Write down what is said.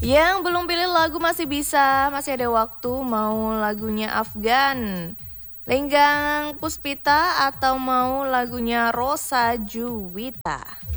Yang belum pilih lagu masih bisa, masih ada waktu. Mau lagunya Afgan, Lenggang Puspita, atau mau lagunya Rosa Juwita?